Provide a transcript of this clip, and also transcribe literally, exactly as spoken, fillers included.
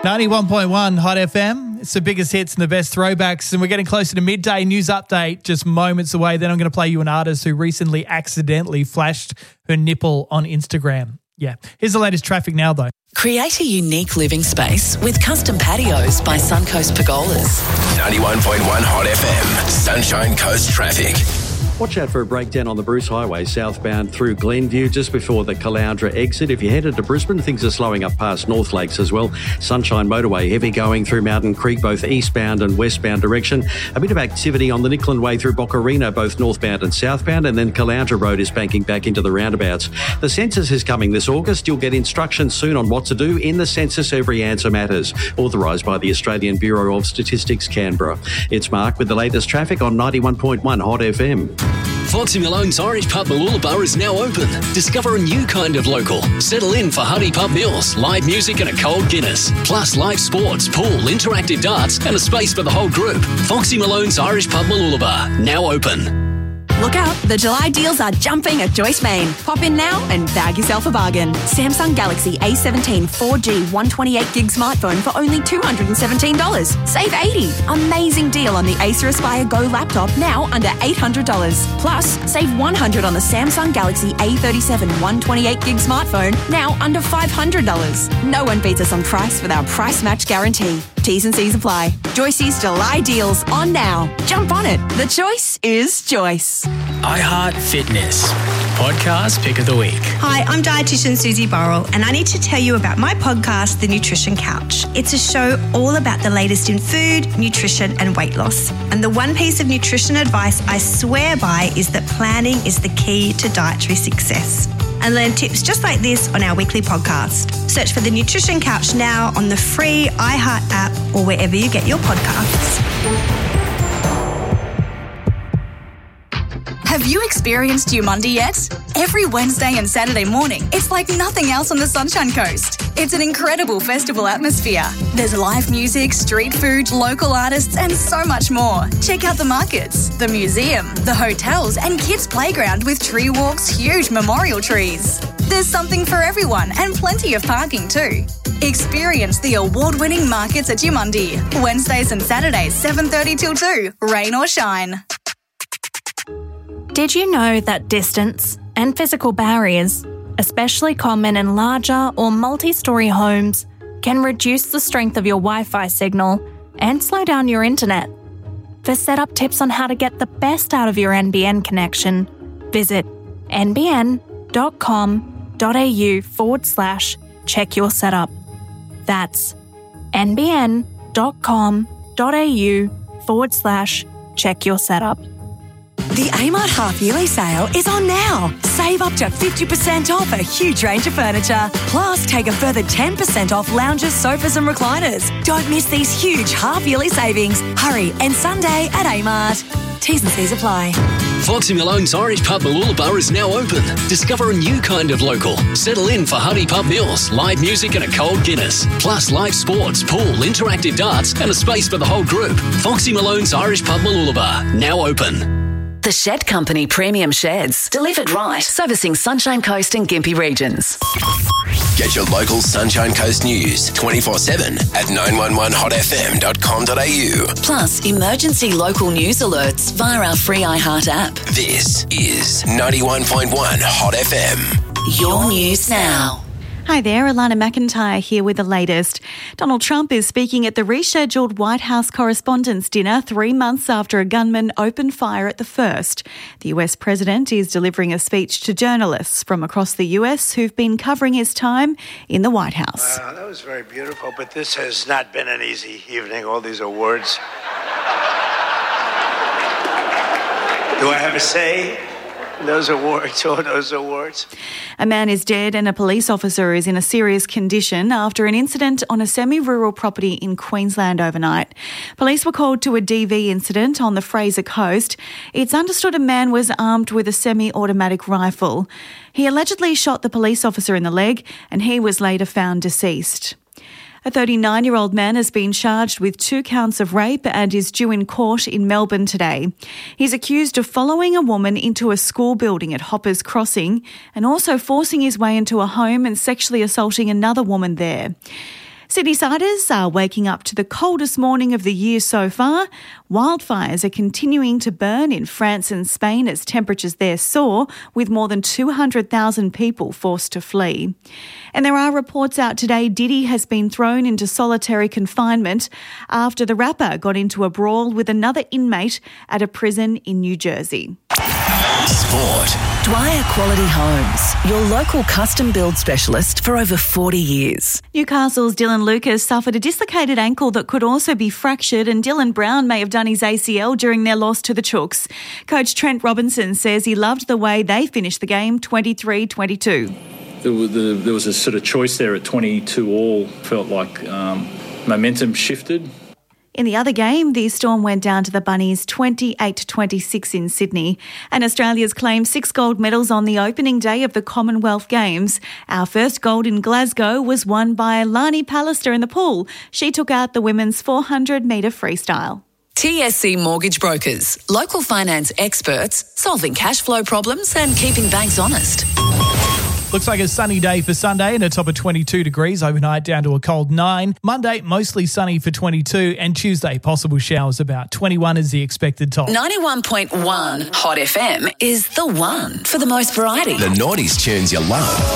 ninety-one point one Hot F M. It's the biggest hits and the best throwbacks, and we're getting closer to midday news update, just moments away. Then I'm going to play you an artist who recently accidentally flashed her nipple on Instagram. Yeah. Here's the latest traffic now, though. Create a unique living space with custom patios by Suncoast Pergolas. ninety-one point one Hot F M, Sunshine Coast traffic. Watch out for a breakdown on the Bruce Highway southbound through Glenview just before the Caloundra exit. If you're headed to Brisbane, things are slowing up past North Lakes as well. Sunshine Motorway heavy going through Mountain Creek, both eastbound and westbound direction. A bit of activity on the Nicklin Way through Boccarino, both northbound and southbound, and then Caloundra Road is banking back into the roundabouts. The census is coming this August. You'll get instructions soon on what to do in the census. Every answer matters. Authorised by the Australian Bureau of Statistics, Canberra. It's Mark with the latest traffic on ninety-one point one Hot F M. Foxy Malone's Irish Pub Mooloolaba is now open. Discover a new kind of local. Settle in for hearty pub meals, live music and a cold Guinness. Plus live sports, pool, interactive darts and a space for the whole group. Foxy Malone's Irish Pub Mooloolaba, now open. Look out, the July deals are jumping at Joyce Main. Pop in now and bag yourself a bargain. Samsung Galaxy A seventeen four G one twenty-eight gig smartphone for only two hundred seventeen dollars. Save eighty dollars. Amazing deal on the Acer Aspire Go laptop, now under eight hundred dollars. Plus, save one hundred dollars on the Samsung Galaxy A thirty-seven one twenty-eight gig smartphone, now under five hundred dollars. No one beats us on price with our price match guarantee. T's and C's apply. Joyce's July deals on now. Jump on it. The choice is Joyce. iHeart Fitness Podcast Pick of the Week. Hi, I'm dietitian Susie Burrell, and I need to tell you about my podcast, The Nutrition Couch. It's a show all about the latest in food, nutrition, and weight loss. And the one piece of nutrition advice I swear by is that planning is the key to dietary success. And learn tips just like this on our weekly podcast. Search for The Nutrition Couch now on the free iHeart app or wherever you get your podcasts. Have you experienced Umundi yet? Every Wednesday and Saturday morning, it's like nothing else on the Sunshine Coast. It's an incredible festival atmosphere. There's live music, street food, local artists, and so much more. Check out the markets, the museum, the hotels, and kids' playground with tree walks, huge memorial trees. There's something for everyone and plenty of parking too. Experience the award-winning markets at Umundi. Wednesdays and Saturdays, seven thirty till two, rain or shine. Did you know that distance and physical barriers, especially common in larger or multi-storey homes, can reduce the strength of your Wi-Fi signal and slow down your internet? For setup tips on how to get the best out of your N B N connection, visit nbn.com.au forward slash check your setup. That's nbn.com.au forward slash check your setup. The Amart half-yearly sale is on now. Save up to fifty percent off a huge range of furniture. Plus, take a further ten percent off lounges, sofas and recliners. Don't miss these huge half-yearly savings. Hurry, and Sunday at Amart. T's and C's apply. Foxy Malone's Irish Pub Mooloolaba is now open. Discover a new kind of local. Settle in for hearty pub meals, live music and a cold Guinness. Plus live sports, pool, interactive darts and a space for the whole group. Foxy Malone's Irish Pub Mooloolaba, now open. The Shed Company Premium Sheds. Delivered right. Servicing Sunshine Coast and Gympie regions. Get your local Sunshine Coast news twenty-four seven at nine one one hot f m dot com dot a u. Plus, emergency local news alerts via our free iHeart app. This is ninety-one point one Hot F M. Your news now. Hi there, Alana McIntyre here with the latest. Donald Trump is speaking at the rescheduled White House Correspondents' Dinner three months after a gunman opened fire at the first. The U S president is delivering a speech to journalists from across the U S who've been covering his time in the White House. Wow, that was very beautiful, but this has not been an easy evening, all these awards. Do I have a say? Those awards, all those awards. A man is dead and a police officer is in a serious condition after an incident on a semi-rural property in Queensland overnight. Police were called to a D V incident on the Fraser Coast. It's understood a man was armed with a semi-automatic rifle. He allegedly shot the police officer in the leg and he was later found deceased. A thirty-nine-year-old man has been charged with two counts of rape and is due in court in Melbourne today. He's accused of following a woman into a school building at Hoppers Crossing and also forcing his way into a home and sexually assaulting another woman there. Sydney siders are waking up to the coldest morning of the year so far. Wildfires are continuing to burn in France and Spain as temperatures there soar, with more than two hundred thousand people forced to flee. And there are reports out today Diddy has been thrown into solitary confinement after the rapper got into a brawl with another inmate at a prison in New Jersey. Sport. Dwyer Quality Homes, your local custom build specialist for over forty years. Newcastle's Dylan Lucas suffered a dislocated ankle that could also be fractured, and Dylan Brown may have done his A C L during their loss to the Chooks. Coach Trent Robinson says he loved the way they finished the game twenty-three twenty-two. There was, the, there was a sort of choice there at twenty-two all. Felt like um, momentum shifted. In the other game, the Storm went down to the Bunnies twenty-eight to twenty-six in Sydney, and Australia's claimed six gold medals on the opening day of the Commonwealth Games. Our first gold in Glasgow was won by Lani Pallister in the pool. She took out the women's four hundred metre freestyle. T S C Mortgage Brokers, local finance experts, solving cash flow problems and keeping banks honest. Looks like a sunny day for Sunday and a top of twenty-two degrees. Overnight down to a cold nine. Monday, mostly sunny for twenty-two. And Tuesday, possible showers about twenty-one is the expected top. ninety-one point one Hot F M is the one for the most variety. The noughties tunes you love.